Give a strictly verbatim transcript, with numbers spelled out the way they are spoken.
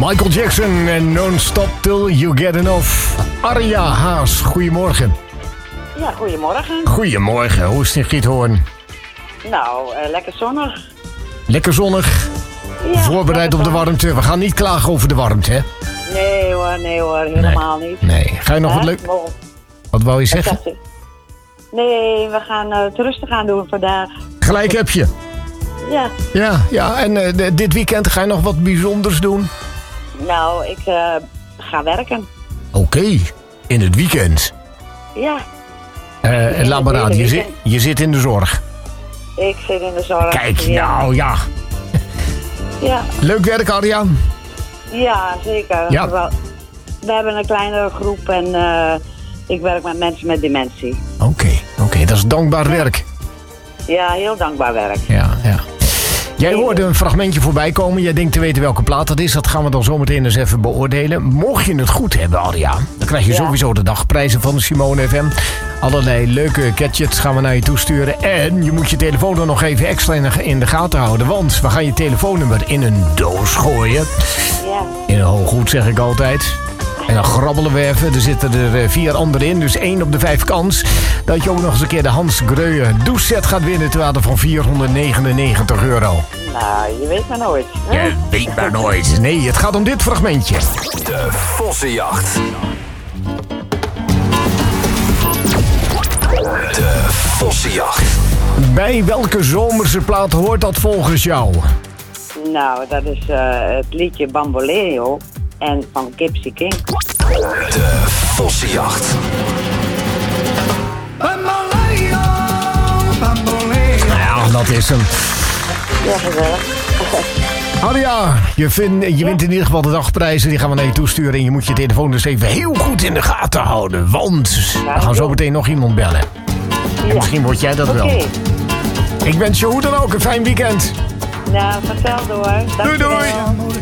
Michael Jackson en Non-Stop Till You Get Enough. Arja Haas, goedemorgen. Ja, goedemorgen. Goedemorgen, hoe is het in Giethoorn? Nou, uh, lekker zonnig. Lekker zonnig. Ja, Voorbereid op de warmte. We gaan niet klagen over de warmte, hè? Nee hoor, nee hoor, helemaal nee. niet. Nee, ga je nog wat leuk... Wat wou je zeggen? Nee, we gaan uh, het rustig aan doen vandaag. Gelijk heb je. Ja. Ja, ja. En uh, de, dit weekend ga je nog wat bijzonders doen? Nou, ik uh, ga werken. Oké, okay. In het weekend. Ja. Uh, laat maar aan, je, zit, je zit in de zorg. Ik zit in de zorg. Kijk, ja. nou ja. Ja. Leuk werk, Arja. Ja, zeker. Ja. We, we hebben een kleinere groep en uh, ik werk met mensen met dementie. Oké, okay, oké, okay, dat is dankbaar werk. Ja, heel dankbaar werk. Ja, ja. Jij hoorde een fragmentje voorbij komen. Jij denkt te weten welke plaat dat is. Dat gaan we dan zometeen eens even beoordelen. Mocht je het goed hebben, Arja, dan krijg je ja. sowieso de dagprijzen van de Simone F M. Allerlei leuke gadgets gaan we naar je toesturen. En je moet je telefoon er nog even extra in de gaten houden. Want we gaan je telefoonnummer in een doos gooien. Ja. In een hooghoed, zeg ik altijd. En dan grabbelen we even. Er zitten er vier anderen in. Dus één op de vijf kans dat je ook nog eens een keer de Hans Greuer doucheset gaat winnen. Ter waarde van vierhonderdnegenennegentig euro. Nou, je weet maar nooit. Hè? Je weet maar nooit. Nee, het gaat om dit fragmentje. De Vossenjacht. De Vossenjacht. Bij welke zomerse plaat hoort dat volgens jou? Nou, dat is uh, het liedje Bamboleo. En van Gypsy King. De Vossenjacht. Bamboleo, bamboleo. Nou ja, dat is hem. Ja, gezellig. Arja, je, vind, je wint in ieder geval de dagprijzen. Die gaan we naar je toesturen. En je moet je telefoon dus even heel goed in de gaten houden. Want we gaan zo meteen nog iemand bellen. En ja. Misschien word jij dat okay. wel. Ik wens je hoe dan ook een fijn weekend. Nou, vanzelfde hoor. Dank doei doei.